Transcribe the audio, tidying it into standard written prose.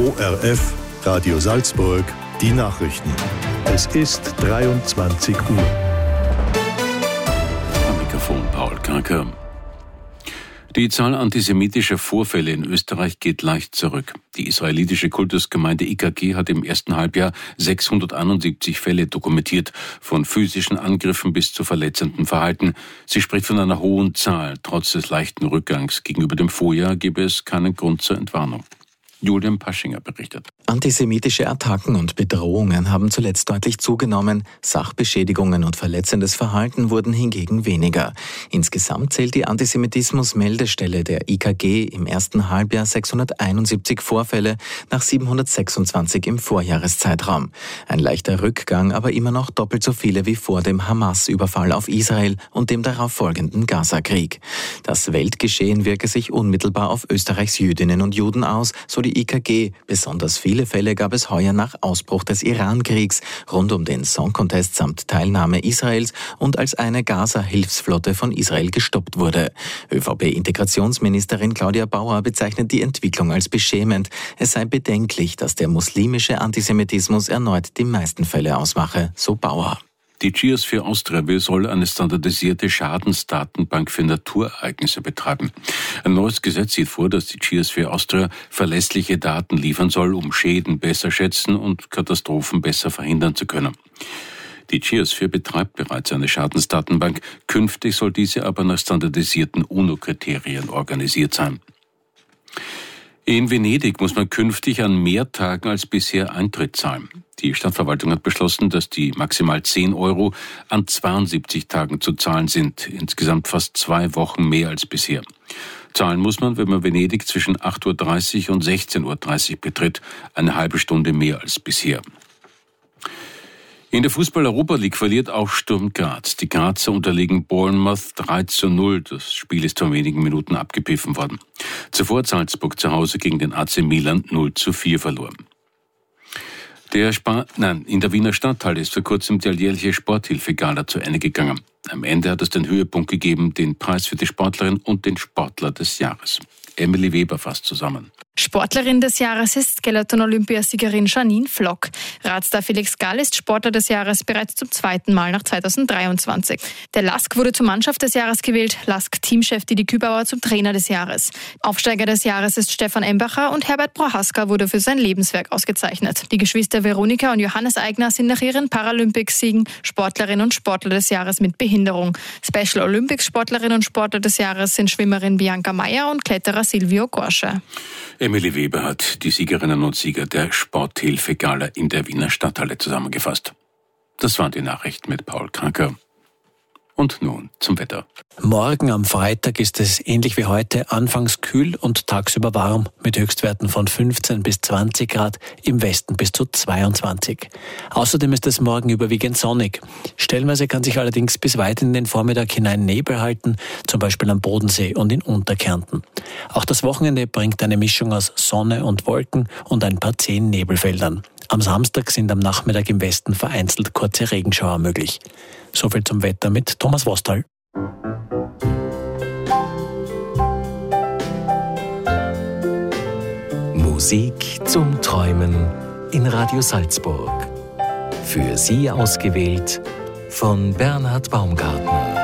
ORF Radio Salzburg, die Nachrichten. Es ist 23 Uhr. Am Mikrofon Paul Kranker. Die Zahl antisemitischer Vorfälle in Österreich geht leicht zurück. Die israelitische Kultusgemeinde IKG hat im ersten Halbjahr 671 Fälle dokumentiert, von physischen Angriffen bis zu verletzendem Verhalten. Sie spricht von einer hohen Zahl. Trotz des leichten Rückgangs gegenüber dem Vorjahr gebe es keinen Grund zur Entwarnung. Julian Paschinger berichtet. Antisemitische Attacken und Bedrohungen haben zuletzt deutlich zugenommen. Sachbeschädigungen und verletzendes Verhalten wurden hingegen weniger. Insgesamt zählt die Antisemitismus-Meldestelle der IKG im ersten Halbjahr 671 Vorfälle nach 726 im Vorjahreszeitraum. Ein leichter Rückgang, aber immer noch doppelt so viele wie vor dem Hamas-Überfall auf Israel und dem darauf folgenden Gaza-Krieg. Das Weltgeschehen wirke sich unmittelbar auf Österreichs Jüdinnen und Juden aus, so die IKG. Besonders viele Fälle gab es heuer nach Ausbruch des Iran-Kriegs, rund um den Song Contest samt Teilnahme Israels und als eine Gaza-Hilfsflotte von Israel gestoppt wurde. ÖVP-Integrationsministerin Claudia Bauer bezeichnet die Entwicklung als beschämend. Es sei bedenklich, dass der muslimische Antisemitismus erneut die meisten Fälle ausmache, so Bauer. Die Geosphere Austria soll eine standardisierte Schadensdatenbank für Naturereignisse betreiben. Ein neues Gesetz sieht vor, dass die Geosphere Austria verlässliche Daten liefern soll, um Schäden besser schätzen und Katastrophen besser verhindern zu können. Die Geosphere betreibt bereits eine Schadensdatenbank. Künftig soll diese aber nach standardisierten UNO-Kriterien organisiert sein. In Venedig muss man künftig an mehr Tagen als bisher Eintritt zahlen. Die Stadtverwaltung hat beschlossen, dass die maximal 10 Euro an 72 Tagen zu zahlen sind. Insgesamt fast 2 Wochen mehr als bisher. Zahlen muss man, wenn man Venedig zwischen 8.30 Uhr und 16.30 Uhr betritt. Eine halbe Stunde mehr als bisher. In der Fußball-Europa League verliert auch Sturm Graz. Die Grazer unterliegen Bournemouth 3:0. Das Spiel ist vor wenigen Minuten abgepfiffen worden. Zuvor hat Salzburg zu Hause gegen den AC Milan 0:4 verloren. In der Wiener Stadthalle ist vor kurzem die alljährliche Sporthilfe-Gala zu Ende gegangen. Am Ende hat es den Höhepunkt gegeben, den Preis für die Sportlerin und den Sportler des Jahres. Emily Weber fasst zusammen. Sportlerin des Jahres ist Skeleton-Olympiasiegerin Janine Flock. Radstar Felix Gall ist Sportler des Jahres bereits zum zweiten Mal nach 2023. Der LASK wurde zur Mannschaft des Jahres gewählt, LASK-Teamchef Didi Kübauer zum Trainer des Jahres. Aufsteiger des Jahres ist Stefan Embacher und Herbert Prohaska wurde für sein Lebenswerk ausgezeichnet. Die Geschwister Veronika und Johannes Eigner sind nach ihren Paralympics-Siegen Sportlerin und Sportler des Jahres mit Behinderung. Special Olympics-Sportlerin und Sportler des Jahres sind Schwimmerin Bianca Meyer und Kletterer Silvio Gorsche. Emily Weber hat die Siegerinnen und Sieger der Sporthilfe-Gala in der Wiener Stadthalle zusammengefasst. Das waren die Nachrichten mit Paul Kranker. Und nun zum Wetter. Morgen am Freitag ist es ähnlich wie heute anfangs kühl und tagsüber warm mit Höchstwerten von 15 bis 20 Grad, im Westen bis zu 22. Außerdem ist es morgen überwiegend sonnig. Stellenweise kann sich allerdings bis weit in den Vormittag hinein Nebel halten, zum Beispiel am Bodensee und in Unterkärnten. Auch das Wochenende bringt eine Mischung aus Sonne und Wolken und ein paar 10 Nebelfeldern. Am Samstag sind am Nachmittag im Westen vereinzelt kurze Regenschauer möglich. Soviel zum Wetter mit Thomas Wostal. Musik zum Träumen in Radio Salzburg. Für Sie ausgewählt von Bernhard Baumgartner.